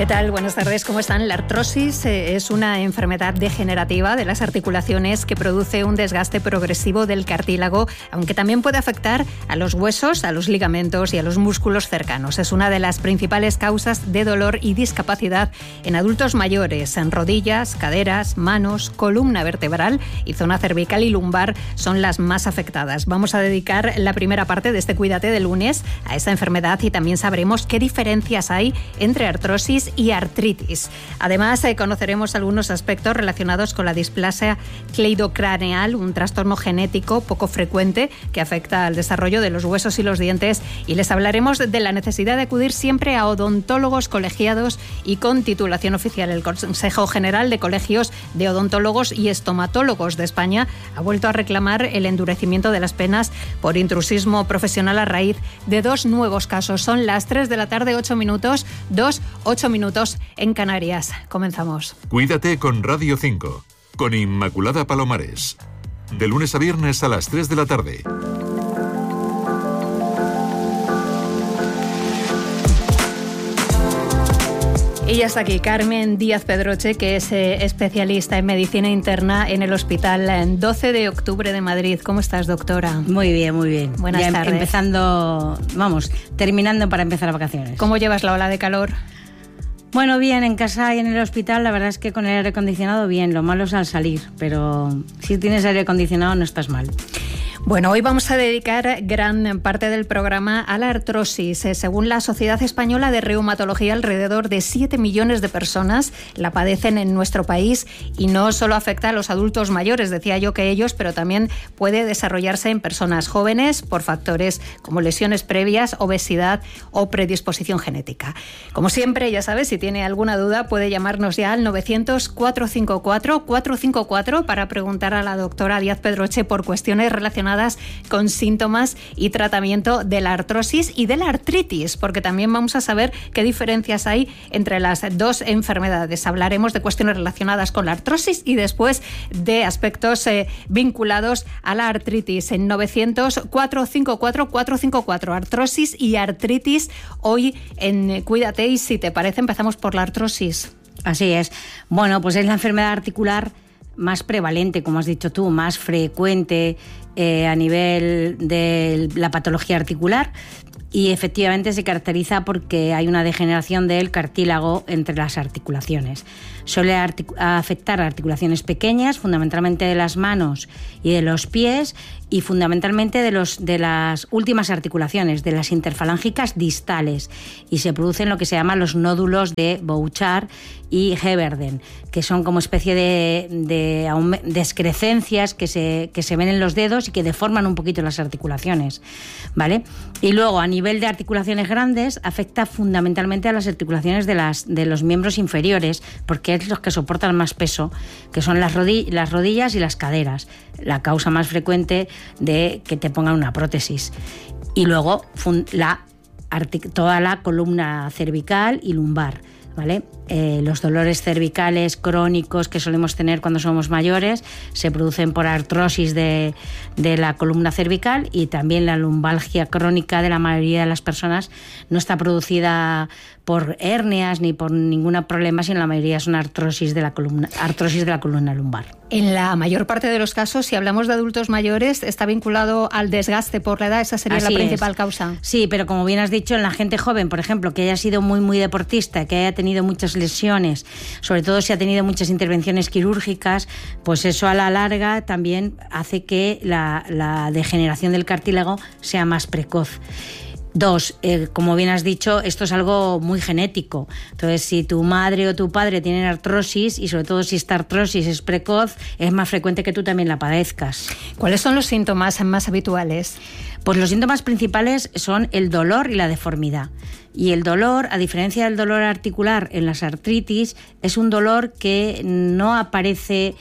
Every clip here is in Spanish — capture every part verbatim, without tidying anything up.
¿Qué tal? Buenas tardes, ¿cómo están? La artrosis es una enfermedad degenerativa de las articulaciones que produce un desgaste progresivo del cartílago, aunque también puede afectar a los huesos, a los ligamentos y a los músculos cercanos. Es una de las principales causas de dolor y discapacidad en adultos mayores. En rodillas, caderas, manos, columna vertebral y zona cervical y lumbar son las más afectadas. Vamos a dedicar la primera parte de este Cuídate de lunes a esta enfermedad y también sabremos qué diferencias hay entre artrosis y artritis. Además, eh, conoceremos algunos aspectos relacionados con la displasia cleidocraneal, un trastorno genético poco frecuente que afecta al desarrollo de los huesos y los dientes, y les hablaremos de la necesidad de acudir siempre a odontólogos colegiados y con titulación oficial. El Consejo General de Colegios de Odontólogos y Estomatólogos de España ha vuelto a reclamar el endurecimiento de las penas por intrusismo profesional a raíz de dos nuevos casos. Son las tres de la tarde, ocho minutos, dos, ocho minutos en Canarias. Comenzamos. Cuídate con Radio cinco, con Inmaculada Palomares. De lunes a viernes a las tres de la tarde. Y ya está aquí Carmen Díaz Pedroche, que es eh, especialista en medicina interna en el Hospital doce de octubre de Madrid. ¿Cómo estás, doctora? Muy bien, muy bien. Buenas ya tardes. Empezando, vamos, terminando para empezar las vacaciones. ¿Cómo llevas la ola de calor? Bueno, bien, en casa y en el hospital, la verdad es que con el aire acondicionado bien, lo malo es al salir, pero si tienes aire acondicionado no estás mal. Bueno, hoy vamos a dedicar gran parte del programa a la artrosis. Según la Sociedad Española de Reumatología, alrededor de siete millones de personas la padecen en nuestro país y no solo afecta a los adultos mayores, decía yo que ellos, pero también puede desarrollarse en personas jóvenes por factores como lesiones previas, obesidad o predisposición genética. Como siempre, ya sabes, si tiene alguna duda puede llamarnos ya al novecientos, cuatrocientos cincuenta y cuatro, cuatrocientos cincuenta y cuatro para preguntar a la doctora Díaz Pedroche por cuestiones relacionadas con síntomas y tratamiento de la artrosis y de la artritis, porque también vamos a saber qué diferencias hay entre las dos enfermedades. Hablaremos de cuestiones relacionadas con la artrosis y después de aspectos eh, vinculados a la artritis. En novecientos, cuatrocientos cincuenta y cuatro, cuatrocientos cincuenta y cuatro, artrosis y artritis. Hoy en Cuídate, y si te parece empezamos por la artrosis. Así es. Bueno, pues es la enfermedad articular más prevalente, como has dicho tú, más frecuente eh, a nivel de la patología articular, y efectivamente se caracteriza porque hay una degeneración del cartílago entre las articulaciones. Suele artic- afectar a articulaciones pequeñas, fundamentalmente de las manos y de los pies, y fundamentalmente de, los, de las últimas articulaciones, de las interfalángicas distales, y se producen lo que se llaman los nódulos de Bouchard y Heberden, que son como especie de, de aume- descrescencias que se, que se ven en los dedos y que deforman un poquito las articulaciones, ¿vale? Y luego, a nivel de articulaciones grandes, afecta fundamentalmente a las articulaciones de, las, de los miembros inferiores, porque es los que soportan más peso, que son las, rodi- las rodillas y las caderas, la causa más frecuente de que te pongan una prótesis. Y luego fun- la artic- toda la columna cervical y lumbar, ¿vale? Eh, los dolores cervicales crónicos que solemos tener cuando somos mayores se producen por artrosis de, de la columna cervical, y también la lumbalgia crónica de la mayoría de las personas no está producida por hernias ni por ningún problema, sino la mayoría son artrosis de la columna, artrosis de la columna lumbar. En la mayor parte de los casos, si hablamos de adultos mayores, está vinculado al desgaste por la edad. Esa sería Así la principal es. causa. Sí, pero como bien has dicho, en la gente joven, por ejemplo, que haya sido muy, muy deportista, que haya tenido muchas lesiones, sobre todo si ha tenido muchas intervenciones quirúrgicas, pues eso a la larga también hace que la, la degeneración del cartílago sea más precoz. Dos, eh, como bien has dicho, esto es algo muy genético. Entonces, si tu madre o tu padre tienen artrosis, y sobre todo si esta artrosis es precoz, es más frecuente que tú también la padezcas. ¿Cuáles son los síntomas más habituales? Pues los síntomas principales son el dolor y la deformidad. Y el dolor, a diferencia del dolor articular en las artritis, es un dolor que no aparece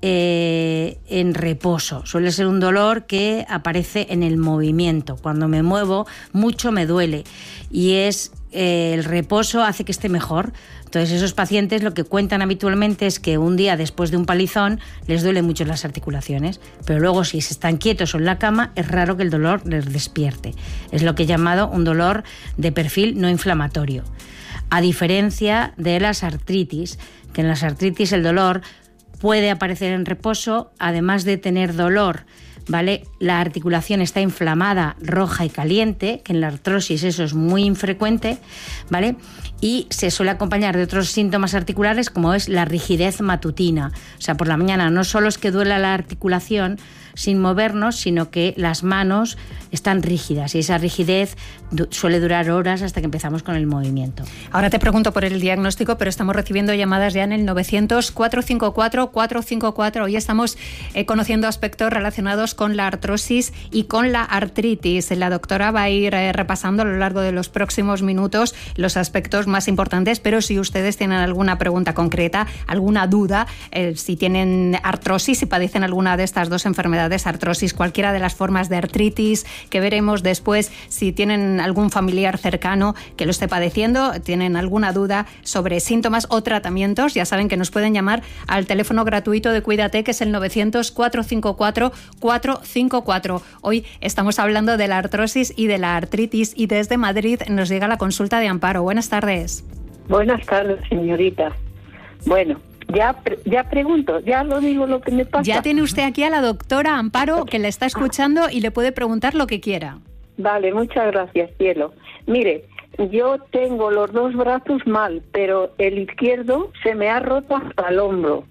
Eh, en reposo. Suele ser un dolor que aparece en el movimiento. Cuando me muevo mucho me duele, y es eh, el reposo hace que esté mejor. Entonces, esos pacientes lo que cuentan habitualmente es que un día después de un palizón les duele mucho las articulaciones, pero luego si se están quietos o en la cama es raro que el dolor les despierte. Es lo que he llamado un dolor de perfil no inflamatorio. a diferencia de las artritis, que en las artritis el dolor puede aparecer en reposo, además de tener dolor, ¿vale? La articulación está inflamada, roja y caliente, que en la artrosis eso es muy infrecuente, ¿vale? Y se suele acompañar de otros síntomas articulares como es la rigidez matutina. O sea, por la mañana no solo es que duela la articulación sin movernos, sino que las manos están rígidas y esa rigidez du- suele durar horas hasta que empezamos con el movimiento. Ahora te pregunto por el diagnóstico, pero estamos recibiendo llamadas ya en el novecientos, cuatrocientos cincuenta y cuatro, cuatrocientos cincuenta y cuatro. Hoy estamos eh, conociendo aspectos relacionados con la artrosis y con la artritis. La doctora va a ir eh, repasando a lo largo de los próximos minutos los aspectos más importantes, pero si ustedes tienen alguna pregunta concreta, alguna duda, eh, si tienen artrosis, si padecen alguna de estas dos enfermedades, artrosis, cualquiera de las formas de artritis que veremos después, si tienen algún familiar cercano que lo esté padeciendo, tienen alguna duda sobre síntomas o tratamientos, ya saben que nos pueden llamar al teléfono gratuito de Cuídate, que es el novecientos, cuatrocientos cincuenta y cuatro, cuatrocientos cincuenta y cuatro. Hoy estamos hablando de la artrosis y de la artritis y desde Madrid nos llega la consulta de Amparo. Buenas tardes. Buenas tardes, señorita. Bueno, ya ya pregunto, ya lo digo lo que me pasa. Ya tiene usted aquí a la doctora Amparo, que le está escuchando y le puede preguntar lo que quiera. Vale, muchas gracias, cielo. Mire, yo tengo los dos brazos mal, pero el izquierdo se me ha roto hasta el hombro.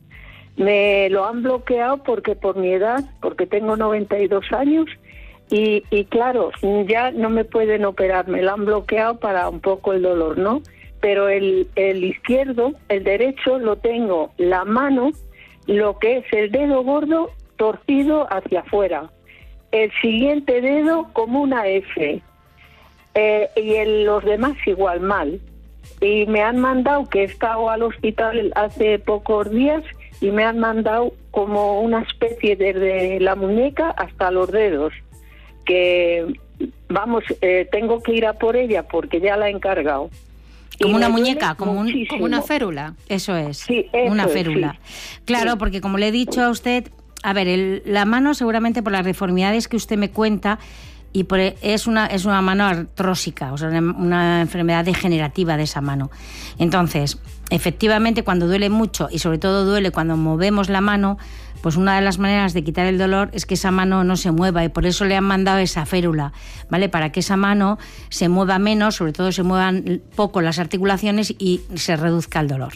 Me lo han bloqueado porque por mi edad, porque tengo noventa y dos años, y, y claro, ya no me pueden operar, me lo han bloqueado para un poco el dolor, ¿no? Pero el, el izquierdo, el derecho, lo tengo la mano, lo que es el dedo gordo, torcido hacia afuera. El siguiente dedo como una F. Eh, y el, los demás igual, mal. Y me han mandado, que he estado al hospital hace pocos días, y me han mandado como una especie desde la muñeca hasta los dedos. Que, vamos, eh, tengo que ir a por ella porque ya la he encargado. Como una muñeca, como, un, como una férula. Eso es, sí, eso una es, férula. Sí. Claro, sí. Porque como le he dicho a usted, a ver, el, la mano seguramente por las deformidades que usted me cuenta, y por, es, una, es una mano artrósica, o sea, una, una enfermedad degenerativa de esa mano. Entonces, efectivamente, cuando duele mucho, y sobre todo duele cuando movemos la mano, pues una de las maneras de quitar el dolor es que esa mano no se mueva, y por eso le han mandado esa férula, ¿vale? Para que esa mano se mueva menos, sobre todo se muevan poco las articulaciones y se reduzca el dolor.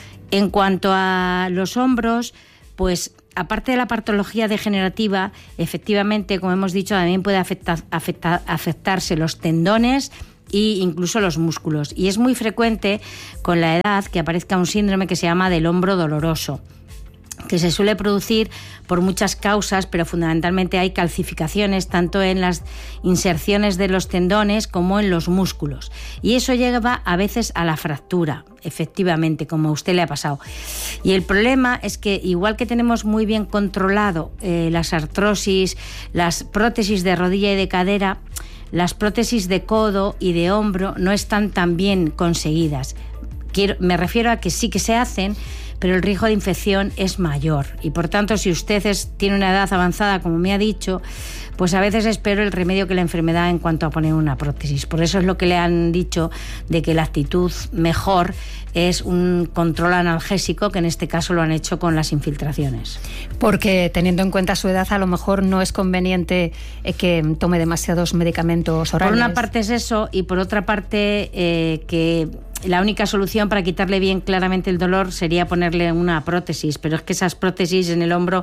En cuanto a los hombros, pues aparte de la patología degenerativa, efectivamente, como hemos dicho, también puede afectar, afectar, afectarse los tendones e incluso los músculos. Y es muy frecuente con la edad que aparezca un síndrome que se llama del hombro doloroso, que se suele producir por muchas causas, pero fundamentalmente hay calcificaciones tanto en las inserciones de los tendones como en los músculos. Y eso lleva a veces a la fractura, efectivamente, como a usted le ha pasado. Y el problema es que igual que tenemos muy bien controlado eh, las artrosis, las prótesis de rodilla y de cadera, las prótesis de codo y de hombro no están tan bien conseguidas. Quiero, me refiero a que sí que se hacen, pero el riesgo de infección es mayor y por tanto si usted es, tiene una edad avanzada, como me ha dicho, pues a veces es peor el remedio que la enfermedad en cuanto a poner una prótesis. Por eso es lo que le han dicho de que la actitud mejor es un control analgésico, que en este caso lo han hecho con las infiltraciones. Porque teniendo en cuenta su edad, a lo mejor no es conveniente eh, que tome demasiados medicamentos orales. Por una parte es eso, y por otra parte eh, que la única solución para quitarle bien claramente el dolor sería ponerle una prótesis, pero es que esas prótesis en el hombro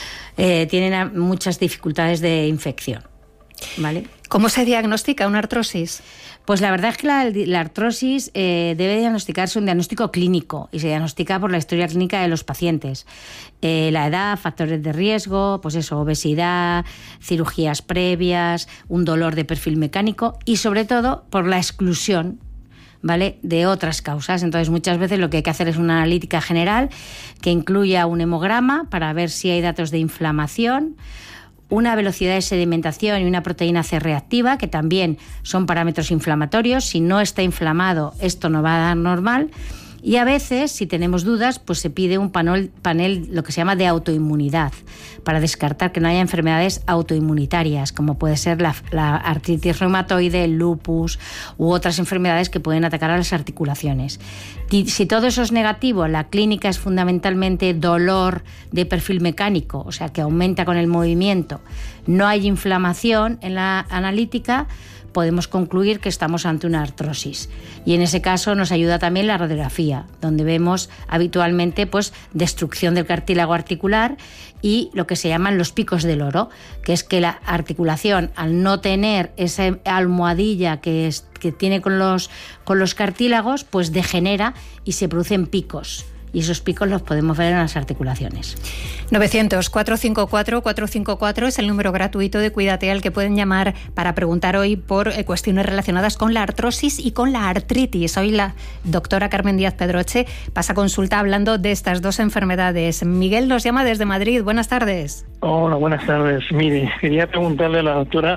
eh, tienen muchas dificultades de infección, ¿vale? ¿Cómo se diagnostica una artrosis? Pues la verdad es que la, la artrosis eh, debe diagnosticarse un diagnóstico clínico y se diagnostica por la historia clínica de los pacientes. Eh, la edad, factores de riesgo, pues eso, obesidad, cirugías previas, un dolor de perfil mecánico y sobre todo por la exclusión, ¿vale?, de otras causas. Entonces muchas veces lo que hay que hacer es una analítica general que incluya un hemograma para ver si hay datos de inflamación, una velocidad de sedimentación y una proteína C reactiva, que también son parámetros inflamatorios. Si no está inflamado, esto no va a dar normal. Y a veces, si tenemos dudas, pues se pide un panel, panel lo que se llama de autoinmunidad, para descartar que no haya enfermedades autoinmunitarias, como puede ser la, la artritis reumatoide, el lupus u otras enfermedades que pueden atacar a las articulaciones. Si todo eso es negativo, la clínica es fundamentalmente dolor de perfil mecánico, o sea, que aumenta con el movimiento, no hay inflamación en la analítica, podemos concluir que estamos ante una artrosis. Y en ese caso nos ayuda también la radiografía, donde vemos habitualmente pues, destrucción del cartílago articular y lo que se llaman los picos del oro, que es que la articulación, al no tener esa almohadilla que, es, que tiene con los, con los cartílagos, pues degenera y se producen picos. Y esos picos los podemos ver en las articulaciones. novecientos, cuatrocientos cincuenta y cuatro, cuatrocientos cincuenta y cuatro es el número gratuito de Cuídate al que pueden llamar para preguntar hoy por eh, cuestiones relacionadas con la artrosis y con la artritis. Hoy la doctora Carmen Díaz Pedroche pasa consulta hablando de estas dos enfermedades. Miguel nos llama desde Madrid. Buenas tardes. Hola, buenas tardes. Mire, quería preguntarle a la doctora,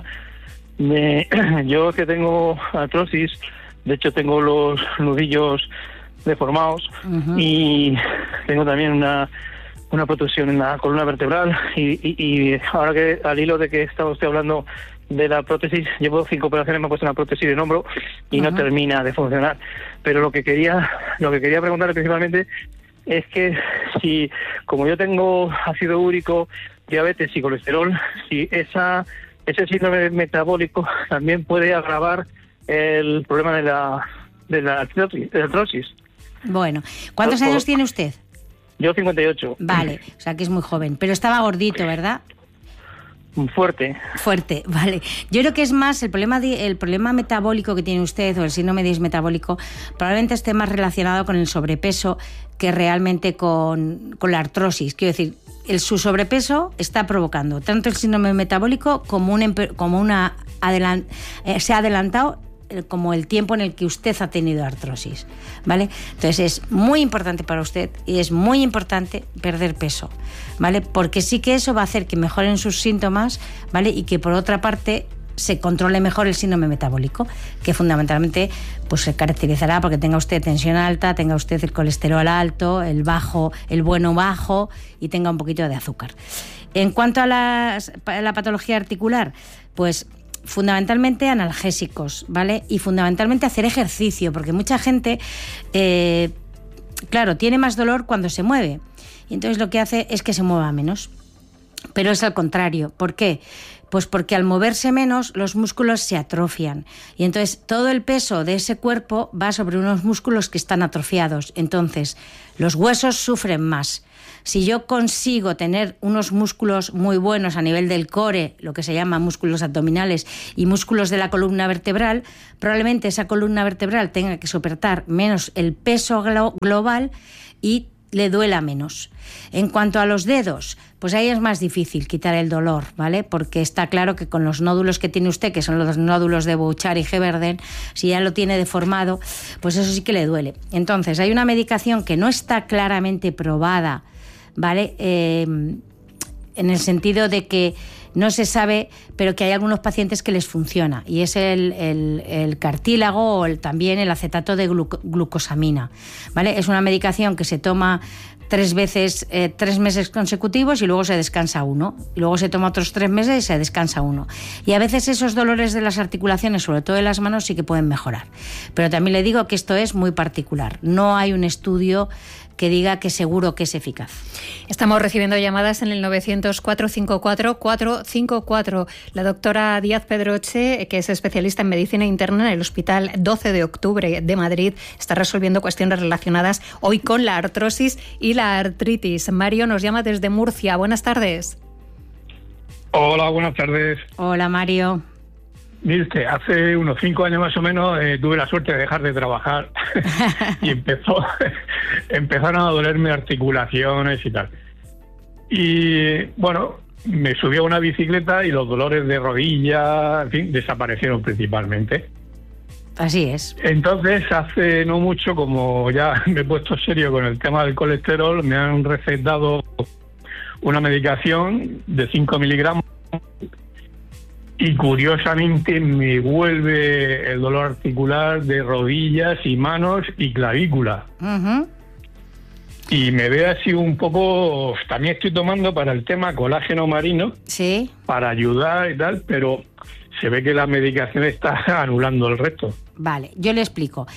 de, yo que tengo artrosis, de hecho tengo los nudillos deformados, uh-huh. y tengo también una una protrusión en la columna vertebral y, y, y ahora que al hilo de que estaba usted hablando de la prótesis, llevo cinco operaciones, me he puesto una prótesis en hombro y uh-huh. no termina de funcionar, pero lo que quería lo que quería preguntarle principalmente es que si, como yo tengo ácido úrico, diabetes y colesterol, si esa ese síndrome metabólico también puede agravar el problema de la de la artrosis. Bueno, ¿cuántos años tiene usted? Yo cincuenta y ocho. Vale, o sea que es muy joven, pero estaba gordito, ¿verdad? Fuerte. Fuerte, vale. Yo creo que es más el problema de, el problema metabólico que tiene usted, o el síndrome dismetabólico, probablemente esté más relacionado con el sobrepeso que realmente con, con la artrosis. Quiero decir, el, su sobrepeso está provocando tanto el síndrome metabólico como, un, como una adelant, eh, se ha adelantado como el tiempo en el que usted ha tenido artrosis, ¿vale? Entonces es muy importante para usted y es muy importante perder peso, ¿vale? Porque sí que eso va a hacer que mejoren sus síntomas, ¿vale? Y que por otra parte se controle mejor el síndrome metabólico, que fundamentalmente pues se caracterizará porque tenga usted tensión alta, tenga usted el colesterol alto, el bajo, el bueno bajo y tenga un poquito de azúcar. En cuanto a, las, a la patología articular, pues fundamentalmente analgésicos, ¿vale? Y fundamentalmente hacer ejercicio, porque mucha gente, eh, claro, tiene más dolor cuando se mueve. Y entonces lo que hace es que se mueva menos. Pero es al contrario. ¿Por qué? Pues porque al moverse menos los músculos se atrofian. Y entonces todo el peso de ese cuerpo va sobre unos músculos que están atrofiados. Entonces los huesos sufren más. Si yo consigo tener unos músculos muy buenos a nivel del core, lo que se llama músculos abdominales y músculos de la columna vertebral, probablemente esa columna vertebral tenga que soportar menos el peso glo- global y le duela menos. En cuanto a los dedos, pues ahí es más difícil quitar el dolor, ¿vale? Porque está claro que con los nódulos que tiene usted, que son los nódulos de Bouchard y Heberden, si ya lo tiene deformado, pues eso sí que le duele. Entonces, hay una medicación que no está claramente probada, ¿vale? Eh, en el sentido de que no se sabe, pero que hay algunos pacientes que les funciona, y es el, el, el cartílago o el, también el acetato de gluc- glucosamina, ¿vale? Es una medicación que se toma tres veces, eh, tres meses consecutivos y luego se descansa uno, y luego se toma otros tres meses y se descansa uno. Y a veces esos dolores de las articulaciones, sobre todo de las manos, sí que pueden mejorar. Pero también le digo que esto es muy particular. No hay un estudio que diga que seguro que es eficaz. Estamos recibiendo llamadas en el novecientos, cuatrocientos cincuenta y cuatro, cuatrocientos cincuenta y cuatro. La doctora Díaz Pedroche, que es especialista en medicina interna en el Hospital doce de octubre de Madrid, está resolviendo cuestiones relacionadas hoy con la artrosis y la artritis. Mario nos llama desde Murcia. Buenas tardes. Hola, buenas tardes. Hola, Mario. Mire usted, hace unos cinco años más o menos eh, tuve la suerte de dejar de trabajar y empezó empezaron a dolerme articulaciones y tal. Y bueno, me subí a una bicicleta y los dolores de rodilla, en fin, desaparecieron principalmente. Así es. Entonces, hace no mucho, como ya me he puesto serio con el tema del colesterol, me han recetado una medicación de cinco miligramos y curiosamente me vuelve el dolor articular de rodillas y manos y clavícula. Uh-huh. Y me veo así un poco... También estoy tomando para el tema colágeno marino, sí, para ayudar y tal, pero se ve que la medicación está anulando el resto. Vale, yo le explico.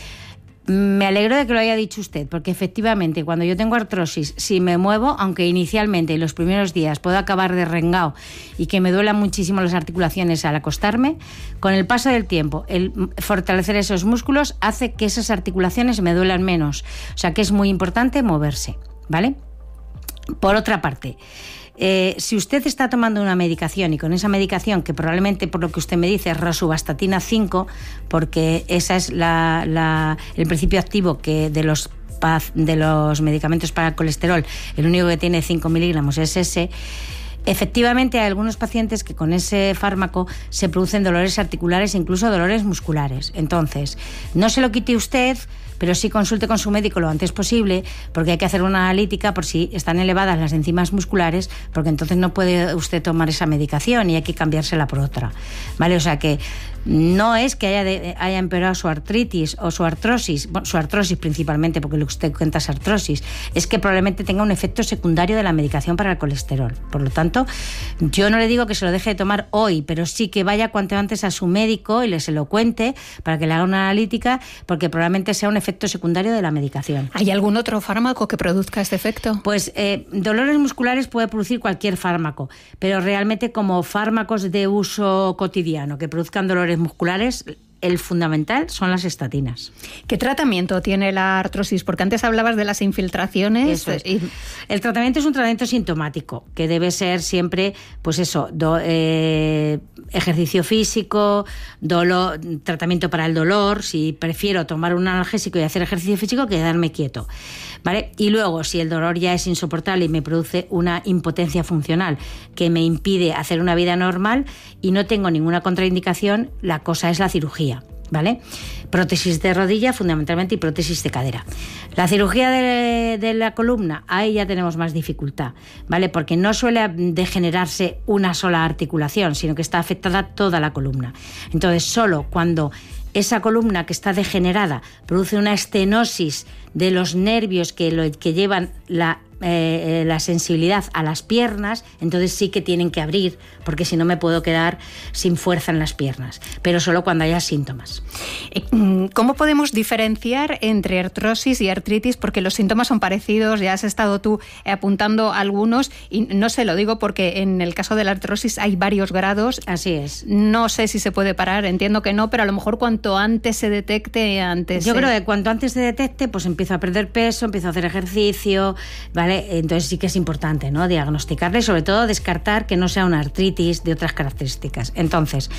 Me alegro de que lo haya dicho usted, porque efectivamente cuando yo tengo artrosis, si me muevo, aunque inicialmente en los primeros días puedo acabar derrengado y que me duelan muchísimo las articulaciones al acostarme, con el paso del tiempo, el fortalecer esos músculos hace que esas articulaciones me duelan menos. O sea que es muy importante moverse, ¿vale? Por otra parte, Eh, si usted está tomando una medicación y con esa medicación, que probablemente por lo que usted me dice es rosuvastatina cinco, porque esa es la, la, el principio activo que de los, de los medicamentos para el colesterol, el único que tiene cinco miligramos es ese. Efectivamente hay algunos pacientes que con ese fármaco se producen dolores articulares e incluso dolores musculares. Entonces, no se lo quite usted, pero sí consulte con su médico lo antes posible, porque hay que hacer una analítica por si están elevadas las enzimas musculares, porque entonces no puede usted tomar esa medicación y hay que cambiársela por otra, ¿vale? O sea que no es que haya, de, haya empeorado su artritis o su artrosis, bueno, su artrosis principalmente, porque lo que usted cuenta es artrosis, es que probablemente tenga un efecto secundario de la medicación para el colesterol. Por lo tanto, yo no le digo que se lo deje de tomar hoy, pero sí que vaya cuanto antes a su médico y le se lo cuente para que le haga una analítica, porque probablemente sea un efecto secundario de la medicación. ¿Hay algún otro fármaco que produzca este efecto? Pues eh, dolores musculares puede producir cualquier fármaco, pero realmente como fármacos de uso cotidiano que produzcan dolores musculares, el fundamental son las estatinas. ¿Qué tratamiento tiene la artrosis? Porque antes hablabas de las infiltraciones. Eso es. Y... El tratamiento es un tratamiento sintomático, que debe ser siempre, pues eso, do, eh, ejercicio físico, dolor, tratamiento para el dolor, si prefiero tomar un analgésico y hacer ejercicio físico que quedarme quieto, ¿vale? Y luego, si el dolor ya es insoportable y me produce una impotencia funcional que me impide hacer una vida normal y no tengo ninguna contraindicación, la cosa es la cirugía. ¿Vale? Prótesis de rodilla fundamentalmente y prótesis de cadera. La cirugía de, de la columna, ahí ya tenemos más dificultad, ¿vale? Porque no suele degenerarse una sola articulación, sino que está afectada toda la columna. Entonces, solo cuando esa columna que está degenerada produce una estenosis de los nervios que, lo, que llevan la Eh, la sensibilidad a las piernas, entonces sí que tienen que abrir, porque si no me puedo quedar sin fuerza en las piernas, pero solo cuando haya síntomas. ¿Cómo podemos diferenciar entre artrosis y artritis? Porque los síntomas son parecidos, ya has estado tú apuntando algunos, y no sé, lo digo porque en el caso de la artrosis hay varios grados. Así es. No sé si se puede parar, entiendo que no, pero a lo mejor cuanto antes se detecte, antes... Yo se... creo que cuanto antes se detecte, pues empiezo a perder peso, empiezo a hacer ejercicio, ¿vale? Entonces sí que es importante, ¿no?, diagnosticarla y sobre todo descartar que no sea una artritis de otras características. Entonces,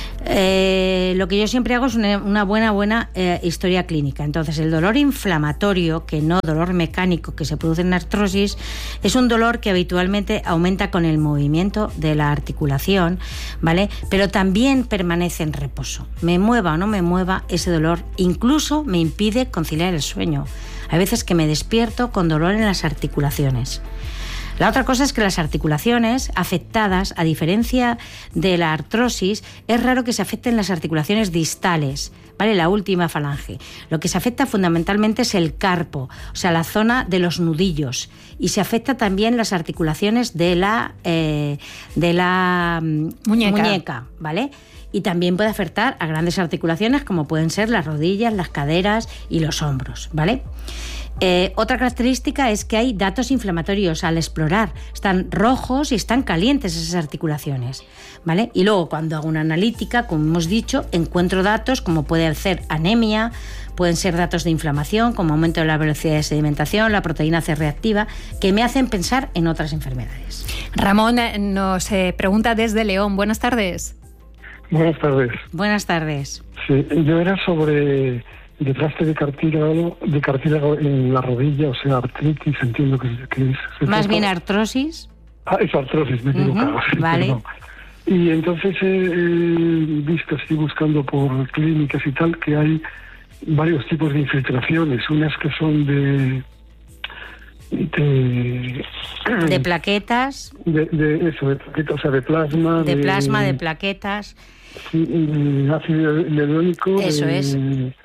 eh, lo que yo siempre hago es una, una buena, buena eh, historia clínica. Entonces, el dolor inflamatorio, que no dolor mecánico que se produce en artrosis, es un dolor que habitualmente aumenta con el movimiento de la articulación, ¿vale? Pero también permanece en reposo. Me mueva o no me mueva, ese dolor incluso me impide conciliar el sueño. Hay veces que me despierto con dolor en las articulaciones. La otra cosa es que las articulaciones afectadas, a diferencia de la artrosis, es raro que se afecten las articulaciones distales, ¿vale? La última falange. Lo que se afecta fundamentalmente es el carpo, o sea, la zona de los nudillos. Y se afecta también las articulaciones de la, eh, de la muñeca. muñeca, ¿vale? Y también puede afectar a grandes articulaciones como pueden ser las rodillas, las caderas y los hombros, ¿vale? Eh, otra característica es que hay datos inflamatorios al explorar. Están rojos y están calientes esas articulaciones, ¿vale? Y luego cuando hago una analítica, como hemos dicho, encuentro datos como puede ser anemia, pueden ser datos de inflamación como aumento de la velocidad de sedimentación, la proteína C reactiva, que me hacen pensar en otras enfermedades. Ramón nos eh, pregunta desde León. Buenas tardes. Buenas tardes. Buenas tardes. Sí, yo era sobre desgaste de cartílago, de cartílago en la rodilla, o sea, artritis, entiendo que, que es... Más bien artrosis. Ah, es artrosis, me he equivocado. Uh-huh, sí, vale. Perdón. Y entonces he, he visto, estoy buscando por clínicas y tal, que hay varios tipos de infiltraciones, unas que son de de, de plaquetas. De, de eso, de plaquetas, o sea, de plasma. De, de plasma, de plaquetas. Sí, de ácido hialurónico. Eso de, es.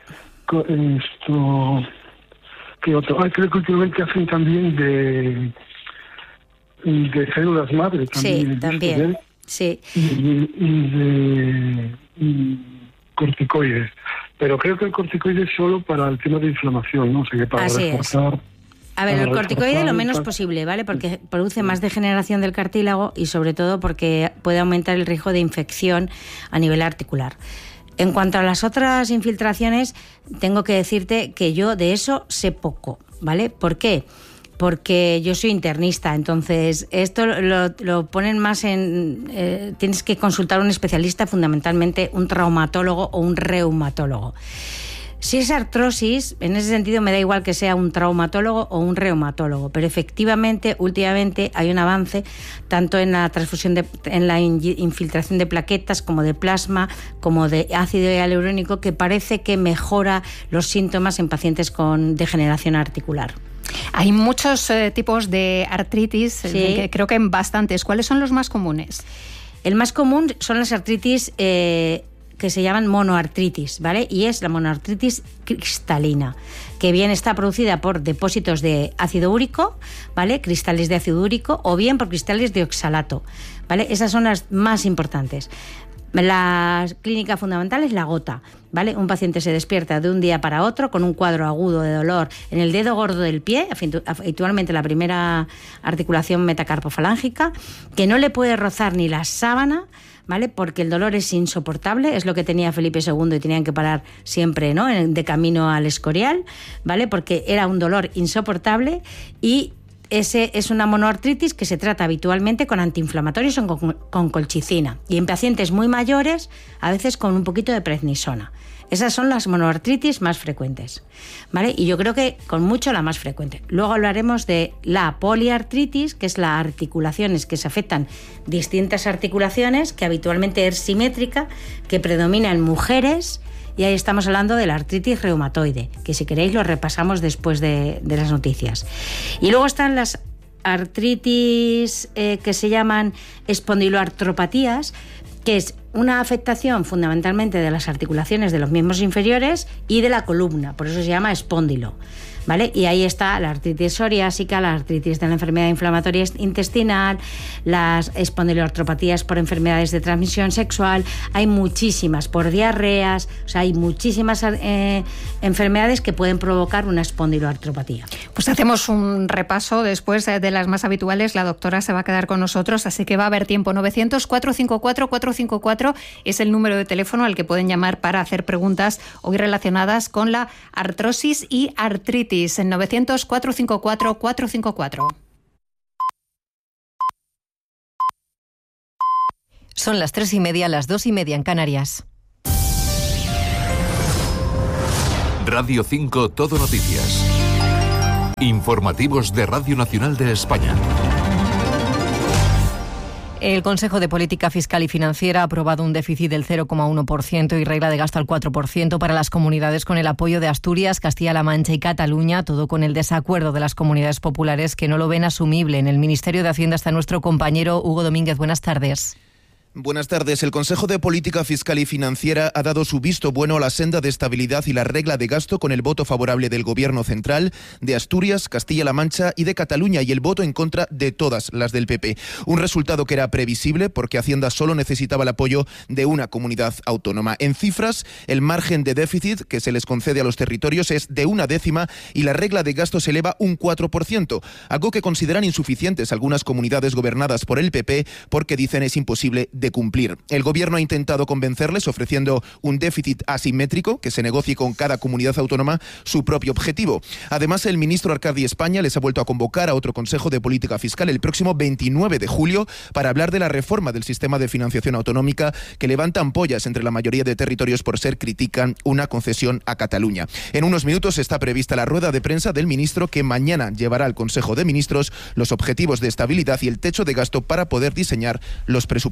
Esto, ¿qué otro? Ah, creo que últimamente hacen también de, de células madre. También, sí, también. ¿eh? Sí. Y, y de y corticoides. Pero creo que el corticoide es solo para el tema de inflamación, ¿no? O sea, que para Así reforzar... Es. A ver, el corticoide lo menos posible, ¿vale? Porque produce más degeneración del cartílago y sobre todo porque puede aumentar el riesgo de infección a nivel articular. En cuanto a las otras infiltraciones, tengo que decirte que yo de eso sé poco, ¿vale? ¿Por qué? Porque yo soy internista, entonces esto lo, lo ponen más en... Eh, tienes que consultar a un especialista, fundamentalmente un traumatólogo o un reumatólogo. Si es artrosis, en ese sentido me da igual que sea un traumatólogo o un reumatólogo, pero efectivamente últimamente hay un avance tanto en la transfusión de, en la infiltración de plaquetas como de plasma, como de ácido hialurónico, que parece que mejora los síntomas en pacientes con degeneración articular. Hay muchos eh, tipos de artritis, sí. que creo que en bastantes. ¿Cuáles son los más comunes? El más común son las artritis eh, que se llaman monoartritis, ¿vale? Y es la monoartritis cristalina, que bien está producida por depósitos de ácido úrico, ¿vale? Cristales de ácido úrico, o bien por cristales de oxalato, ¿vale? Esas son las más importantes. La clínica fundamental es la gota, ¿vale? Un paciente se despierta de un día para otro con un cuadro agudo de dolor en el dedo gordo del pie, habitualmente la primera articulación metacarpofalángica, que no le puede rozar ni la sábana, ¿vale? Porque el dolor es insoportable, es lo que tenía Felipe segundo y tenían que parar siempre, ¿no? De camino al Escorial, ¿vale? Porque era un dolor insoportable y ese es una monoartritis que se trata habitualmente con antiinflamatorios o con, con colchicina y en pacientes muy mayores a veces con un poquito de prednisona. Esas son las monoartritis más frecuentes, ¿vale? Y yo creo que con mucho la más frecuente. Luego hablaremos de la poliartritis, que es las articulaciones que se afectan distintas articulaciones, que habitualmente es simétrica, que predomina en mujeres. Y ahí estamos hablando de la artritis reumatoide, que si queréis lo repasamos después de, de las noticias. Y luego están las artritis eh, que se llaman espondiloartropatías, que es una afectación fundamentalmente de las articulaciones de los miembros inferiores y de la columna, por eso se llama espóndilo, ¿vale? Y ahí está la artritis psoriásica, la artritis de la enfermedad inflamatoria intestinal, las espondiloartropatías por enfermedades de transmisión sexual, hay muchísimas, por diarreas, o sea, hay muchísimas eh, enfermedades que pueden provocar una espondiloartropatía. Pues hacemos un repaso después de las más habituales, la doctora se va a quedar con nosotros, así que va a haber tiempo. Novecientos, cuatrocientos cincuenta y cuatro, cuatrocientos cincuenta y cuatro es el número de teléfono al que pueden llamar para hacer preguntas hoy relacionadas con la artrosis y artritis. En novecientos, cuatrocientos cincuenta y cuatro, cuatrocientos cincuenta y cuatro. Son las tres y media, las dos y media en Canarias. Radio cinco Todo Noticias. Informativos de Radio Nacional de España. El Consejo de Política Fiscal y Financiera ha aprobado un déficit del cero coma uno por ciento y regla de gasto al cuatro por ciento para las comunidades con el apoyo de Asturias, Castilla-La Mancha y Cataluña, todo con el desacuerdo de las comunidades populares que no lo ven asumible. En el Ministerio de Hacienda está nuestro compañero Hugo Domínguez. Buenas tardes. Buenas tardes. El Consejo de Política Fiscal y Financiera ha dado su visto bueno a la senda de estabilidad y la regla de gasto con el voto favorable del Gobierno central, de Asturias, Castilla-La Mancha y de Cataluña y el voto en contra de todas las del P P. Un resultado que era previsible porque Hacienda solo necesitaba el apoyo de una comunidad autónoma. En cifras, el margen de déficit que se les concede a los territorios es de una décima y la regla de gasto se eleva un cuatro por ciento, algo que consideran insuficientes algunas comunidades gobernadas por el P P porque dicen es imposible de de cumplir. El Gobierno ha intentado convencerles ofreciendo un déficit asimétrico que se negocie con cada comunidad autónoma su propio objetivo. Además, el ministro Arcadi España les ha vuelto a convocar a otro Consejo de Política Fiscal el próximo veintinueve de julio para hablar de la reforma del sistema de financiación autonómica que levanta ampollas entre la mayoría de territorios por ser critican una concesión a Cataluña. En unos minutos está prevista la rueda de prensa del ministro que mañana llevará al Consejo de Ministros los objetivos de estabilidad y el techo de gasto para poder diseñar los presupuestos.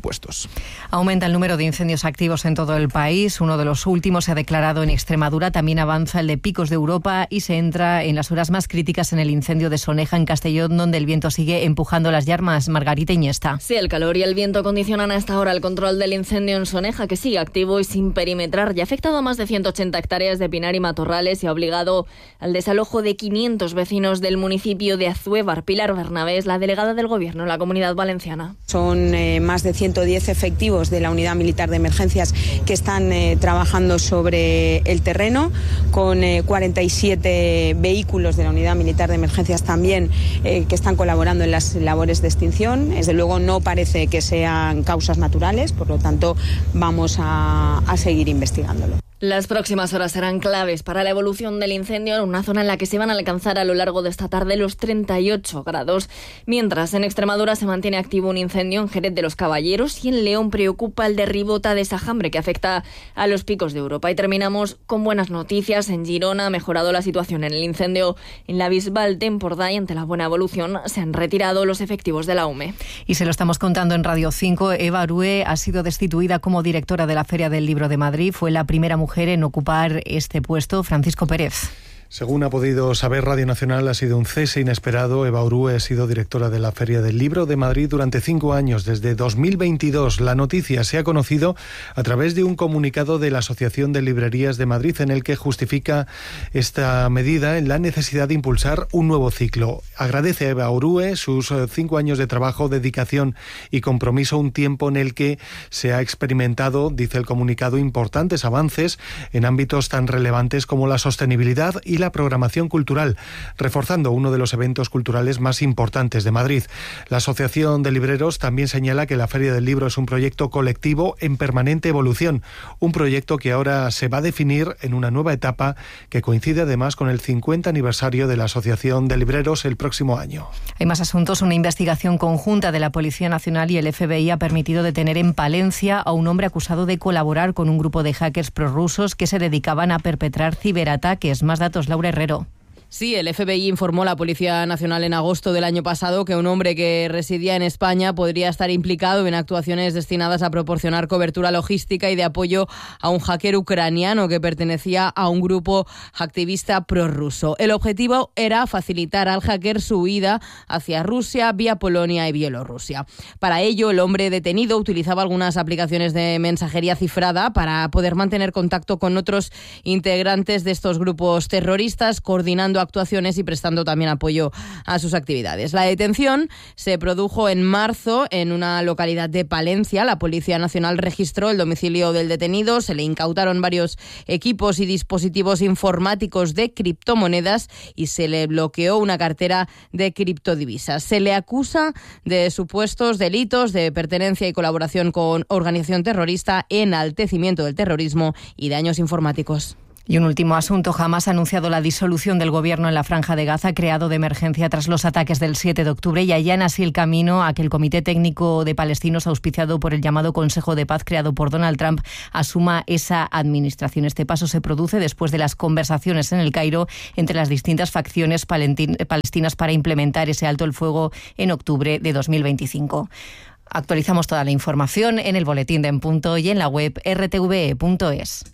incendios. Aumenta el número de incendios activos en todo el país. Uno de los últimos se ha declarado en Extremadura. También avanza el de Picos de Europa y se entra en las horas más críticas en el incendio de Soneja, en Castellón, donde el viento sigue empujando las llamas. Margarita Iniesta. Sí, el calor y el viento condicionan a esta hora el control del incendio en Soneja, que sigue activo y sin perimetrar. Ya ha afectado a más de ciento ochenta hectáreas de pinar y matorrales y ha obligado al desalojo de quinientos vecinos del municipio de Azuévar. Pilar Bernabé es la delegada del Gobierno en la Comunidad Valenciana. Son eh, más de ciento diez efectivos de la Unidad Militar de Emergencias que están eh, trabajando sobre el terreno, con eh, cuarenta y siete vehículos de la Unidad Militar de Emergencias también eh, que están colaborando en las labores de extinción. Desde luego no parece que sean causas naturales, por lo tanto vamos a, a seguir investigándolo. Las próximas horas serán claves para la evolución del incendio en una zona en la que se van a alcanzar a lo largo de esta tarde los treinta y ocho grados. Mientras, en Extremadura se mantiene activo un incendio en Jerez de los Caballeros y en León preocupa el de Ribota de Sajambre, que afecta a los Picos de Europa. Y terminamos con buenas noticias. En Girona ha mejorado la situación en el incendio en la Bisbal Tempordà y ante la buena evolución se han retirado los efectivos de la U M E. Y se lo estamos contando en Radio cinco. Eva Arúe ha sido destituida como directora de la Feria del Libro de Madrid. Fue la primera mujer en ocupar este puesto. Francisco Pérez. Según ha podido saber Radio Nacional, ha sido un cese inesperado. Eva Arúe ha sido directora de la Feria del Libro de Madrid durante cinco años, desde dos mil veintidós. La noticia se ha conocido a través de un comunicado de la Asociación de Librerías de Madrid en el que justifica esta medida en la necesidad de impulsar un nuevo ciclo. Agradece a Eva Arúe sus cinco años de trabajo, dedicación y compromiso, un tiempo en el que se ha experimentado, dice el comunicado, importantes avances en ámbitos tan relevantes como la sostenibilidad y la la programación cultural, reforzando uno de los eventos culturales más importantes de Madrid. La Asociación de Libreros también señala que la Feria del Libro es un proyecto colectivo en permanente evolución, un proyecto que ahora se va a definir en una nueva etapa que coincide además con el cincuenta aniversario de la Asociación de Libreros el próximo año. Hay más asuntos. Una investigación conjunta de la Policía Nacional y el F B I ha permitido detener en Palencia a un hombre acusado de colaborar con un grupo de hackers prorrusos que se dedicaban a perpetrar ciberataques. Más datos, Laura Herrero. Sí, el F B I informó a la Policía Nacional en agosto del año pasado que un hombre que residía en España podría estar implicado en actuaciones destinadas a proporcionar cobertura logística y de apoyo a un hacker ucraniano que pertenecía a un grupo activista prorruso. El objetivo era facilitar al hacker su huida hacia Rusia vía Polonia y Bielorrusia. Para ello, el hombre detenido utilizaba algunas aplicaciones de mensajería cifrada para poder mantener contacto con otros integrantes de estos grupos terroristas, coordinando actuaciones y prestando también apoyo a sus actividades. La detención se produjo en marzo en una localidad de Palencia. La Policía Nacional registró el domicilio del detenido, se le incautaron varios equipos y dispositivos informáticos de criptomonedas y se le bloqueó una cartera de criptodivisas. Se le acusa de supuestos delitos de pertenencia y colaboración con organización terrorista, enaltecimiento del terrorismo y daños informáticos. Y un último asunto. Hamás ha anunciado la disolución del gobierno en la Franja de Gaza, creado de emergencia tras los ataques del siete de octubre, y allana así el camino a que el Comité Técnico de Palestinos, auspiciado por el llamado Consejo de Paz creado por Donald Trump, asuma esa administración. Este paso se produce después de las conversaciones en el Cairo entre las distintas facciones palestinas para implementar ese alto el fuego en octubre de dos mil veinticinco. Actualizamos toda la información en el boletín de En Punto y en la web erre te ve e punto es.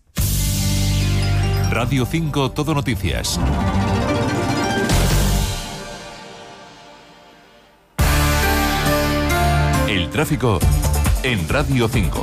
Radio cinco Todo Noticias. El tráfico en Radio cinco.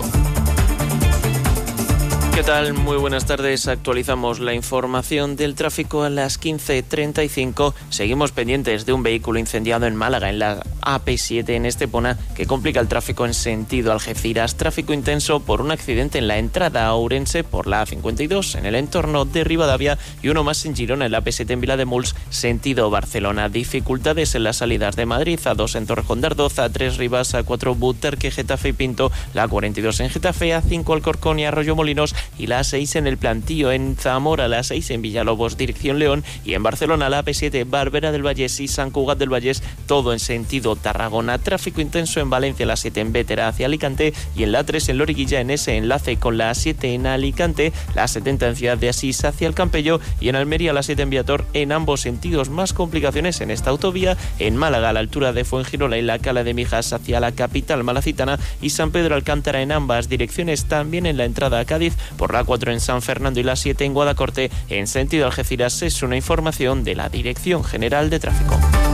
¿Qué tal? Muy buenas tardes. Actualizamos la información del tráfico a las quince treinta y cinco. Seguimos pendientes de un vehículo incendiado en Málaga, en la A P siete en Estepona, que complica el tráfico en sentido Algeciras. Tráfico intenso por un accidente en la entrada a Ourense por la A cincuenta y dos en el entorno de Rivadavia y uno más en Girona, en la A P siete en Vilademuls, sentido Barcelona. Dificultades en las salidas de Madrid, A dos en Torrejón de Ardoz, A tres Rivas, A cuatro Butarque, Getafe y Pinto, la A cuarenta y dos en Getafe, A cinco Alcorcón y Arroyo Molinos, y la A seis en el Plantío, en Zamora la A seis en Villalobos, dirección León, y en Barcelona la A P siete, Barberà del Vallès y Sant Cugat del Vallès, todo en sentido Tarragona. Tráfico intenso en Valencia, la A siete en Bétera hacia Alicante, y en la A tres en Loriguilla, en ese enlace con la A siete en Alicante, la A setenta en Ciudad de Asís hacia el Campello, y en Almería la A siete en Viator, en ambos sentidos. Más complicaciones en esta autovía en Málaga a la altura de Fuengirola y la Cala de Mijas hacia la capital malacitana, y San Pedro Alcántara en ambas direcciones. También en la entrada a Cádiz por la A cuatro en San Fernando y la A siete en Guadacorte en sentido Algeciras. Es una información de la Dirección General de Tráfico.